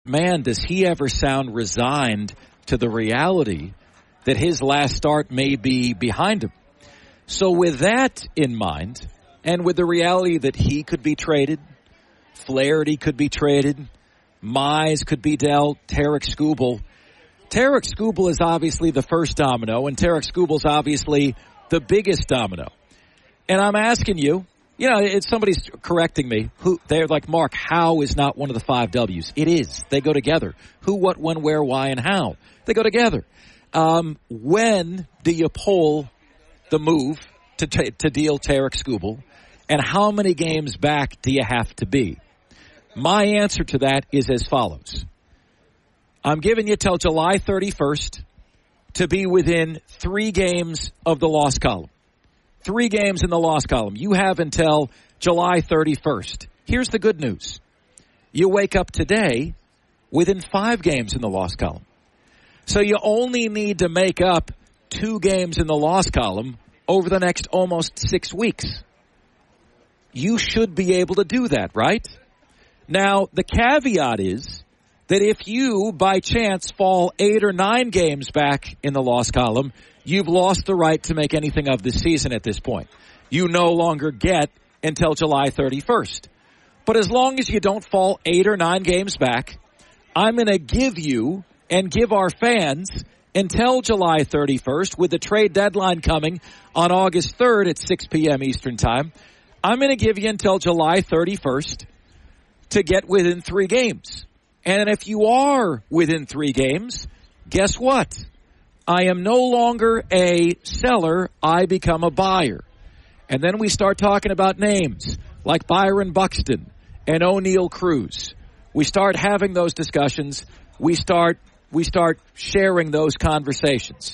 man, does he ever sound resigned to the reality that his last start may be behind him. So with that in mind, and with the reality that he could be traded, Flaherty could be traded, Mize could be dealt, Tarik Skubal. Tarik Skubal is obviously the first domino, and Tarik Skubal is obviously the biggest domino. And I'm asking you, it's somebody's correcting me. They're like, Mark, how is not one of the 5 W's? It is. They go together. Who, what, when, where, why, and how. They go together. When do you pull the move to deal Tarik Skubal, and how many games back do you have to be? My answer to that is as follows. I'm giving you till July 31st to be within 3 games of the loss column. 3 games in the loss column. You have until July 31st. Here's the good news. You wake up today within 5 games in the loss column. So you only need to make up 2 games in the loss column over the next almost 6 weeks. You should be able to do that, right? Now, the caveat is that if you, by chance, fall 8 or 9 games back in the loss column, you've lost the right to make anything of this season at this point. You no longer get until July 31st. But as long as you don't fall 8 or 9 games back, I'm going to give you and give our fans until July 31st, with the trade deadline coming on August 3rd at 6 p.m. Eastern Time. I'm going to give you until July 31st to get within 3 games. And if you are within 3 games, guess what? I am no longer a seller. I become a buyer. And then we start talking about names like Byron Buxton and O'Neal Cruz. We start having those discussions. We start sharing those conversations.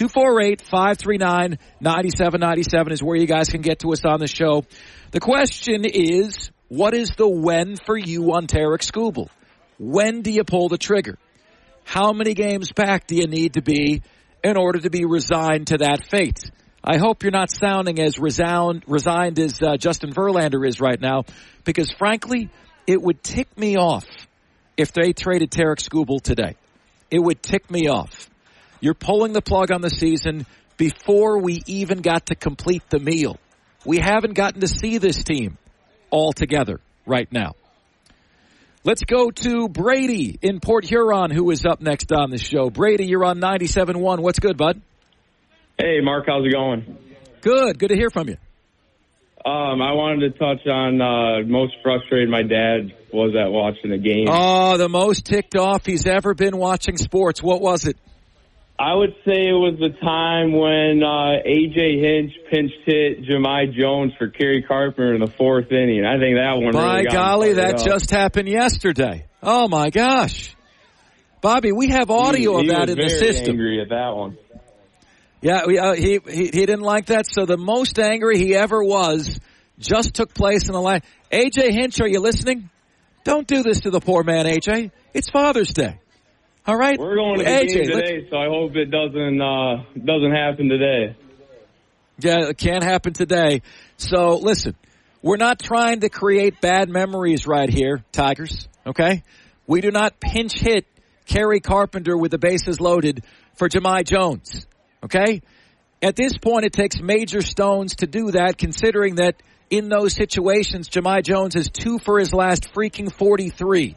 248-539-9797 is where you guys can get to us on the show. The question is, what is the when for you on Tarik Skubal? When do you pull the trigger? How many games back do you need to be in order to be resigned to that fate? I hope you're not sounding as resigned as Justin Verlander is right now, because frankly, it would tick me off if they traded Tarik Skubal today. It would tick me off. You're pulling the plug on the season before we even got to complete the meal. We haven't gotten to see this team all together right now. Let's go to Brady in Port Huron, who is up next on the show. Brady, you're on 97.1. What's good, bud? Hey, Mark, how's it going? Good. Good to hear from you. I wanted to touch on most frustrated my dad was at watching the game. Oh, the most ticked off he's ever been watching sports. What was it? I would say it was the time when A.J. Hinch pinch hit Jahmai Jones for Kerry Carpenter in the 4th inning. I think that one By really got golly, that up. just happened yesterday. Oh, my gosh. Bobby, we have audio of that in the system. He was very angry at that one. Yeah, he didn't like that. So the most angry he ever was just took place in the last. A.J. Hinch, are you listening? Don't do this to the poor man, A.J. It's Father's Day. All right? We're going to the game today, so I hope it doesn't happen today. Yeah, it can't happen today. So, listen, we're not trying to create bad memories right here, Tigers, okay? We do not pinch hit Kerry Carpenter with the bases loaded for Jahmai Jones, okay? At this point, it takes major stones to do that, considering that in those situations, Jahmai Jones is 2 for his last freaking 43.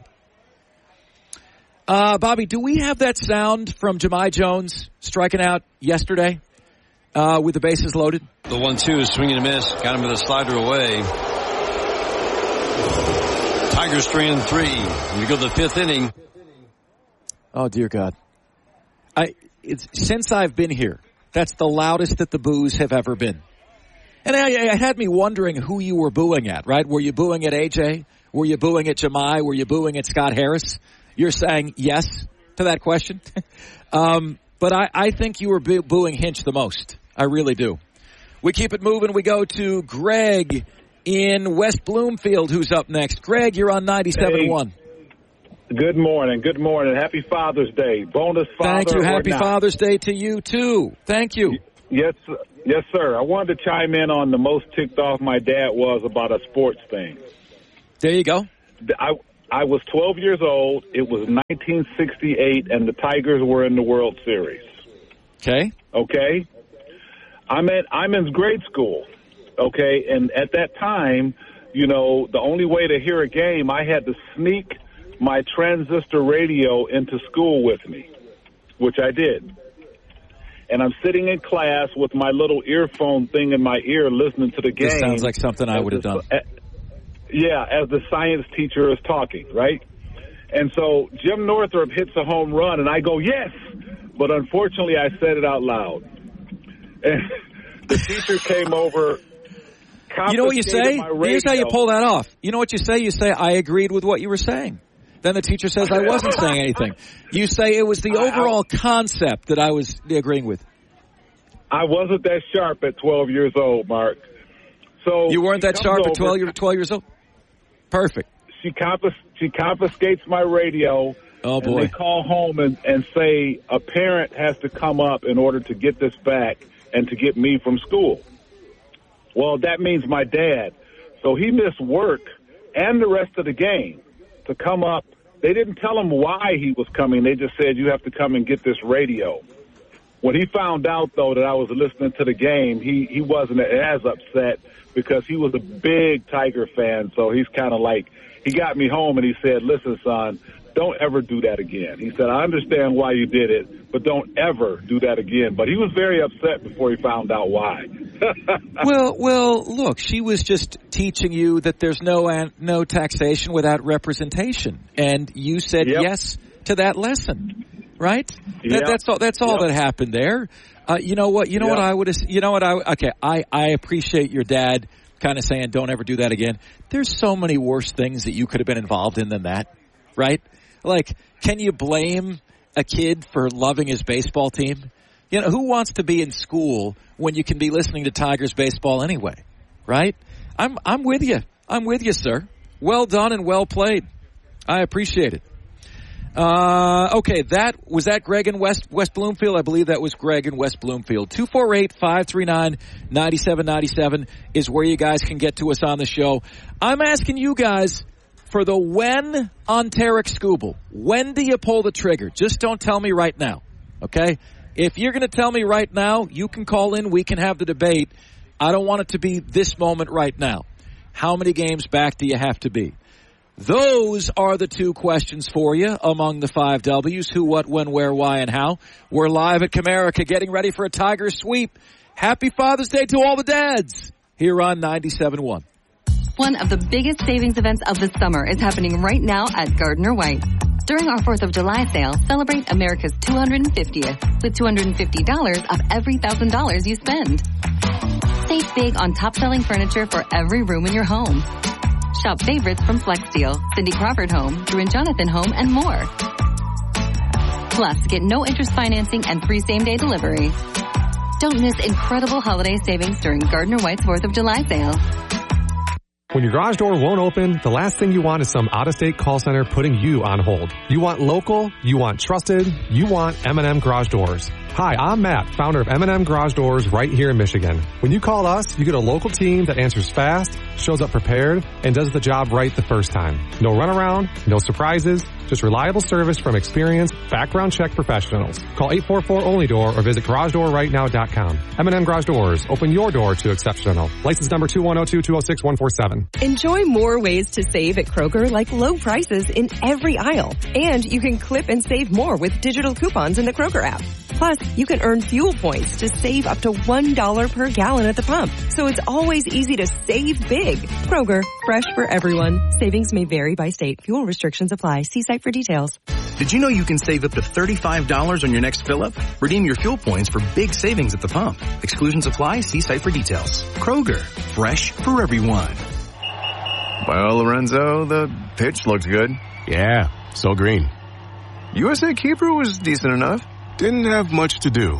Bobby, do we have that sound from Jahmai Jones striking out yesterday with the bases loaded? The 1-2 swinging and miss. Got him with a slider away. Tigers 3-3. We go to the 5th inning. Oh, dear God. Since I've been here, that's the loudest that the boos have ever been. And it had me wondering who you were booing at, right? Were you booing at AJ? Were you booing at Jahmai? Were you booing at Scott Harris? You're saying yes to that question. But I think you were booing Hinch the most. I really do. We keep it moving. We go to Greg in West Bloomfield, who's up next. Greg, you're on 97.1. Good morning. Good morning. Happy Father's Day. Bonus father. Thank you. Happy not. Father's Day to you, too. Thank you. Yes, sir. I wanted to chime in on the most ticked off my dad was about a sports thing. There you go. I was 12 years old. It was 1968, and the Tigers were in the World Series. Okay? I'm in grade school, okay? And at that time, you know, the only way to hear a game, I had to sneak my transistor radio into school with me, which I did. And I'm sitting in class with my little earphone thing in my ear listening to the game. This sounds like something I would have done. As the science teacher is talking, right? And so Jim Northrup hits a home run, and I go, yes! But unfortunately, I said it out loud. And the teacher came over. You know what you say? Here's how you pull that off. You know what you say? You say, I agreed with what you were saying. Then the teacher says, I wasn't saying anything. You say it was the overall concept that I was agreeing with. I wasn't that sharp at 12 years old, Mark. So you weren't that sharp at 12 years old? Perfect. She confiscates my radio. Oh, boy. And they call home and say a parent has to come up in order to get this back and to get me from school. Well, that means my dad. So he missed work and the rest of the game to come up. They didn't tell him why he was coming. They just said, you have to come and get this radio. When he found out, though, that I was listening to the game, he wasn't as upset because he was a big Tiger fan. So he's kind of like, he got me home and he said, listen, son, don't ever do that again. He said, I understand why you did it, but don't ever do that again. But he was very upset before he found out why. Well, look, she was just teaching you that there's no taxation without representation, and you said yes to that lesson, right? That's all that happened there. You know what? I would have. You know what? I appreciate your dad kind of saying, "Don't ever do that again." There's so many worse things that you could have been involved in than that, right? Like, can you blame a kid for loving his baseball team? You know, who wants to be in school when you can be listening to Tigers baseball anyway, right? I'm with you. I'm with you, sir. Well done and well played. I appreciate it. Okay, was that Greg in West Bloomfield? I believe that was Greg in West Bloomfield. 248-539-9797 is where you guys can get to us on the show. I'm asking you guys for the when on Tarek Skubal. When do you pull the trigger? Just don't tell me right now, okay? If you're going to tell me right now, you can call in. We can have the debate. I don't want it to be this moment right now. How many games back do you have to be? Those are the two questions for you among the 5 W's. Who, what, when, where, why, and how. We're live at Comerica getting ready for a Tigers sweep. Happy Father's Day to all the dads here on 97.1. One of the biggest savings events of the summer is happening right now at Gardner White. During our 4th of July sale, celebrate America's 250th with $250 off every $1,000 you spend. Save big on top-selling furniture for every room in your home. Shop favorites from Flexsteel, Cindy Crawford Home, Drew and Jonathan Home, and more. Plus, get no interest financing and free same-day delivery. Don't miss incredible holiday savings during Gardner White's 4th of July sale. When your garage door won't open, the last thing you want is some out-of-state call center putting you on hold. You want local, you want trusted, you want M&M Garage Doors. Hi, I'm Matt, founder of M&M Garage Doors right here in Michigan. When you call us, you get a local team that answers fast, shows up prepared, and does the job right the first time. No runaround, no surprises, just reliable service from experienced, background check professionals. Call 844-ONLY-DOOR or visit GarageDoorRightNow.com. M&M Garage Doors, open your door to exceptional. License number 2102206-147. Enjoy more ways to save at Kroger, like low prices in every aisle. And you can clip and save more with digital coupons in the Kroger app. Plus, you can earn fuel points to save up to $1 per gallon at the pump. So it's always easy to save big. Kroger, fresh for everyone. Savings may vary by state. Fuel restrictions apply. See site for details. Did you know you can save up to $35 on your next fill-up? Redeem your fuel points for big savings at the pump. Exclusions apply. See site for details. Kroger, fresh for everyone. Well, Lorenzo, the pitch looked good. Yeah, so green. USA keeper was decent enough. Didn't have much to do.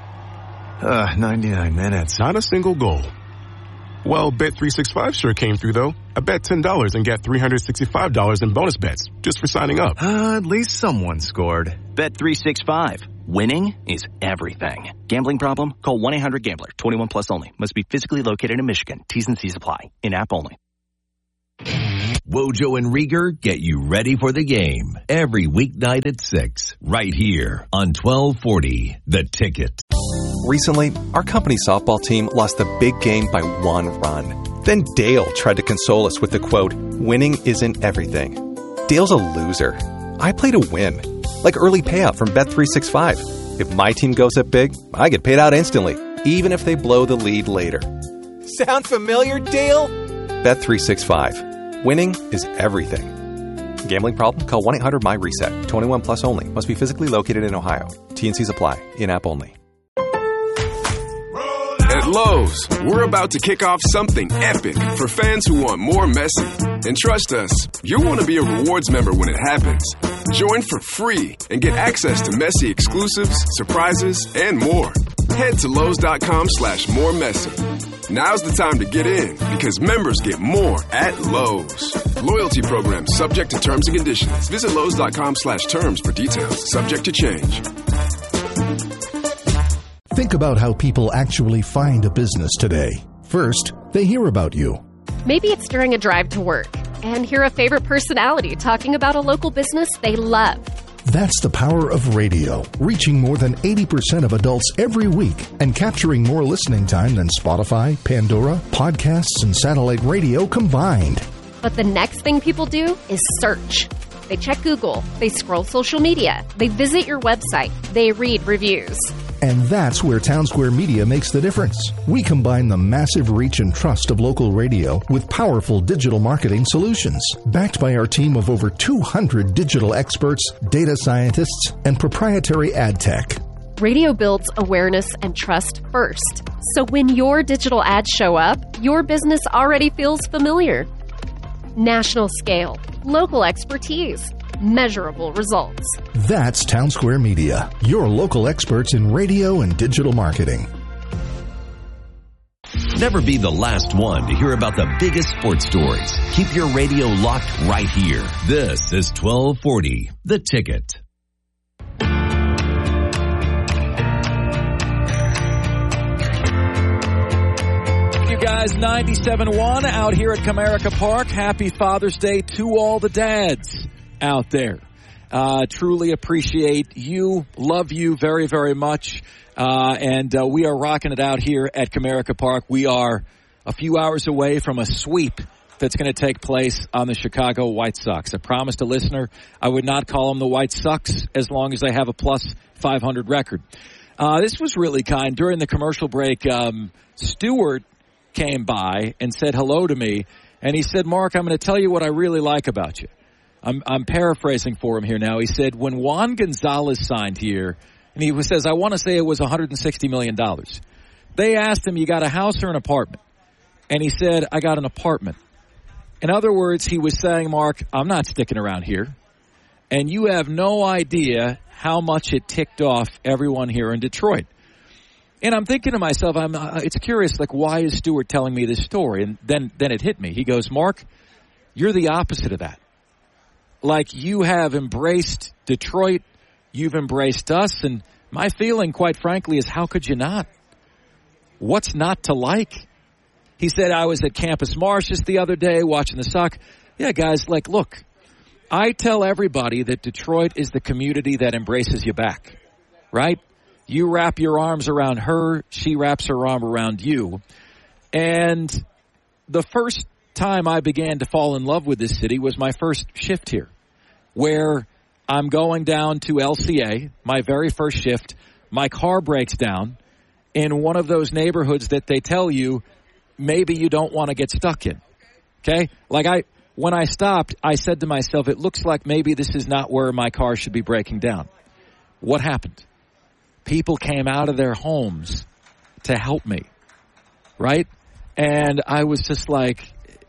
99 minutes. Not a single goal. Well, Bet365 sure came through, though. I bet $10 and get $365 in bonus bets just for signing up. At least someone scored. Bet365. Winning is everything. Gambling problem? Call 1-800-GAMBLER. 21 plus only. Must be physically located in Michigan. T's and C's apply. In-app only. Wojo and Rieger get you ready for the game every weeknight at 6, right here on 1240 The Ticket. Recently, our company softball team lost the big game by 1 run. Then Dale tried to console us with the quote, "Winning isn't everything." Dale's a loser. I play to win. Like early payout from Bet365. If my team goes up big, I get paid out instantly, even if they blow the lead later. Sound familiar, Dale? Bet365. Winning is everything. Gambling problem? Call 1-800-MY-RESET. 21 plus only. Must be physically located in Ohio. T&Cs apply. In-app only. At Lowe's, we're about to kick off something epic for fans who want more Messi. And trust us, you'll want to be a rewards member when it happens. Join for free and get access to Messi exclusives, surprises, and more. Head to Lowe's.com/more Messi. Now's the time to get in because members get more at Lowe's. Loyalty program subject to terms and conditions. Visit Lowe's.com/terms for details. Subject to change. Think about how people actually find a business today. First, they hear about you. Maybe it's during a drive to work and hear a favorite personality talking about a local business they love. That's the power of radio, reaching more than 80% of adults every week and capturing more listening time than Spotify, Pandora, podcasts, and satellite radio combined. But the next thing people do is search. They check Google, they scroll social media, they visit your website, they read reviews. And that's where Townsquare Media makes the difference. We combine the massive reach and trust of local radio with powerful digital marketing solutions, backed by our team of over 200 digital experts, data scientists, and proprietary ad tech. Radio builds awareness and trust first. So when your digital ads show up, your business already feels familiar. National scale, local expertise, measurable results. That's Townsquare Media, your local experts in radio and digital marketing. Never be the last one to hear about the biggest sports stories. Keep your radio locked right here. This is 1240 The Ticket. You guys, 97.1 out here at Comerica Park. Happy Father's Day to all the dads out there. Truly appreciate you, love you very, very much. And we are rocking it out here at Comerica Park. We are a few hours away from a sweep that's going to take place on the Chicago White Sox. I promised a listener I would not call them the White Sox as long as they have a plus 500 record. This was really kind. During the commercial break, Stewart came by and said hello to me, and he said, "Mark, I'm going to tell you what I really like about you." I'm paraphrasing for him here now. He said, when Juan Gonzalez signed here, and he says, I want to say it was $160 million. They asked him, you got a house or an apartment? And he said, I got an apartment. In other words, he was saying, Mark, I'm not sticking around here. And you have no idea how much it ticked off everyone here in Detroit. And I'm thinking to myself, it's curious, like, why is Stewart telling me this story? And then it hit me. He goes, Mark, you're the opposite of that. Like, you have embraced Detroit, you've embraced us, and my feeling, quite frankly, is how could you not? What's not to like? He said, I was at Campus Martius the other day watching the Sox. Yeah, guys, like, look, I tell everybody that Detroit is the community that embraces you back, right? You wrap your arms around her, she wraps her arm around you. And the first time I began to fall in love with this city was my first shift here, where I'm going down to LCA, my very first shift. My car breaks down in one of those neighborhoods that they tell you maybe you don't want to get stuck in. Okay? Like, when I stopped, I said to myself, it looks like maybe this is not where my car should be breaking down. What happened? People came out of their homes to help me, right? And I was just like,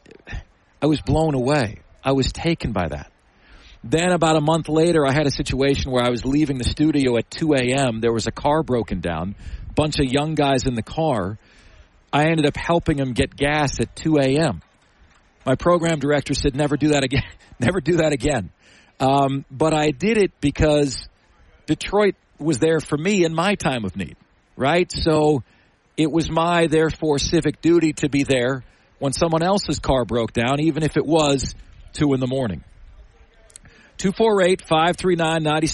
I was blown away. I was taken by that. Then about a month later, I had a situation where I was leaving the studio at 2 a.m. There was a car broken down, bunch of young guys in the car. I ended up helping them get gas at 2 a.m. My program director said, never do that again. Never do that again. But I did it because Detroit was there for me in my time of need, right? So it was my, therefore, civic duty to be there when someone else's car broke down, even if it was 2 in the morning. 248-539-96.